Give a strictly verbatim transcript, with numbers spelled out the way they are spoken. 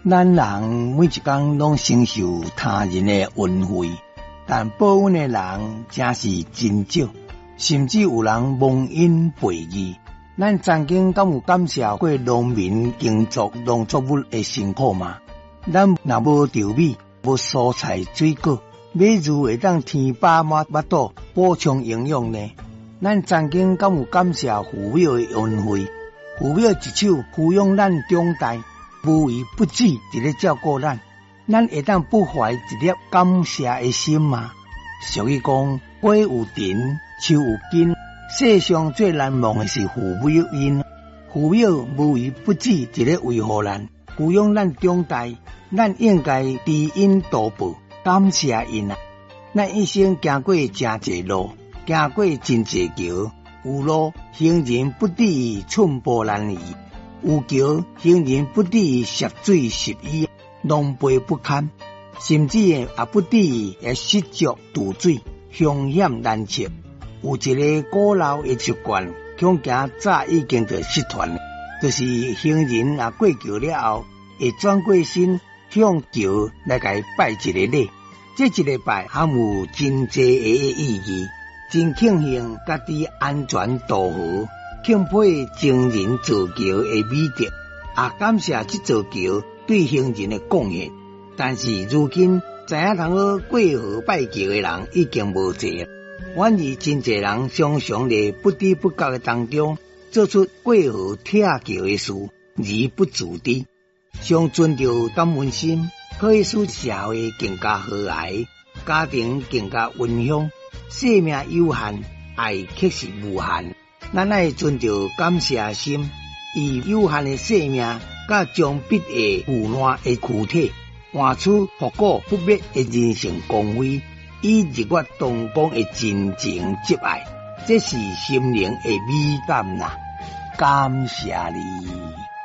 咱人每一天拢承受他人的恩惠，但报恩的人真是真少，甚至有人忘恩背义。咱曾经敢有感谢过农民耕作农作物的辛苦吗？咱若无稻米，无蔬菜水果，马如会当天饱满腹肚补充营养呢？咱曾经敢有感谢父母的恩惠？父母一手抚养咱长大，无微不至伫咧照顾咱，咱会当不怀一粒感谢的心吗？俗语讲，花有tình，树有根，世上最难忘的是父母恩。父母无微不至伫咧维护咱，抚养咱长大，咱应该知恩图报，感谢因啊！咱一生行过真侪路，行过真侪桥，有路行人不至于寸步难移，有桥行人不至于涉水涉淤，狼狽不堪，甚至也不至于会失足渡水，凶险难测。有一个古老的习惯，恐惊早已经就失传了，就是行人啊过桥了后，会转过身向桥来甲伊拜一个礼。这一礼拜含有真济的意义，真庆幸家己安全渡河，敬佩前人造桥的美德，也感谢这座桥对行人的贡献。但是如今知影通好过河拜桥的人已经无济了，反而真济人常常在不知不觉的当中做出过河拆桥的事，而不自知。常存着感恩心，可以使社会更加和谐，家庭更加温馨。生命有限，爱却是无限。咱爱存着感谢心，以有限的生命，甲将笔的腐烂的躯体，换出复古不灭的人生光辉，以日月东光的真情接爱，这是心灵的美感呐！感谢你。